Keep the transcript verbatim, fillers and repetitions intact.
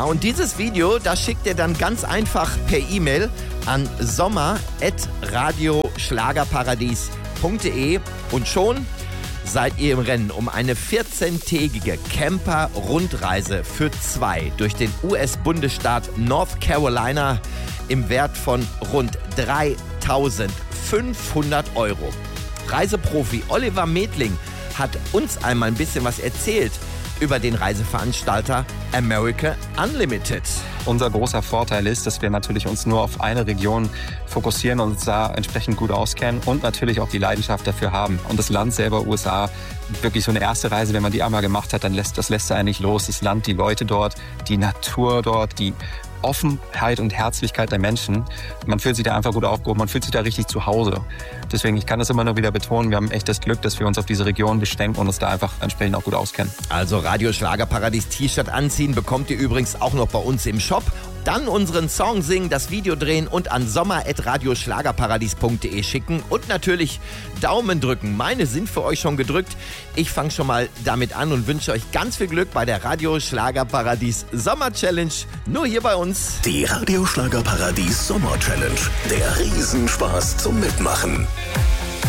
und dieses Video, das schickt ihr dann ganz einfach per E-Mail an sommer at radioschlagerparadies punkt de und schon seid ihr im Rennen um eine vierzehntägige Camper-Rundreise für zwei durch den U S-Bundesstaat North Carolina im Wert von rund dreitausendfünfhundert Euro. Reiseprofi Oliver Medling hat uns einmal ein bisschen was erzählt über den Reiseveranstalter America Unlimited. Unser großer Vorteil ist, dass wir natürlich uns nur auf eine Region fokussieren und uns da entsprechend gut auskennen und natürlich auch die Leidenschaft dafür haben. Und das Land selber, U S A, wirklich so eine erste Reise, wenn man die einmal gemacht hat, dann lässt das lässt einen nicht los. Das Land, die Leute dort, die Natur dort, die Offenheit und Herzlichkeit der Menschen. Man fühlt sich da einfach gut aufgehoben, man fühlt sich da richtig zu Hause. Deswegen, ich kann das immer nur wieder betonen, wir haben echt das Glück, dass wir uns auf diese Region beschränken und uns da einfach entsprechend auch gut auskennen. Also Radio Schlagerparadies T-Shirt anziehen bekommt ihr übrigens auch noch bei uns im Shop. Dann unseren Song singen, das Video drehen und an sommer at radioschlagerparadies punkt de schicken und natürlich Daumen drücken. Meine sind für euch schon gedrückt. Ich fange schon mal damit an und wünsche euch ganz viel Glück bei der Radio Schlagerparadies Sommer Challenge. Nur hier bei uns. Die Radio Schlagerparadies Sommer Challenge. Der Riesenspaß zum Mitmachen.